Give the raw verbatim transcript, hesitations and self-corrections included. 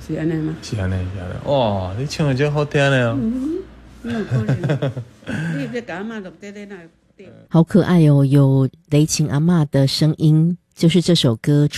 是安尼吗？ 是安尼，是安尼。哇，你唱的真好听的哦。 嗯，没有可能。你这给阿嬷录在在那。 好可爱哦，有雷琴阿嬷的声音，就是这首歌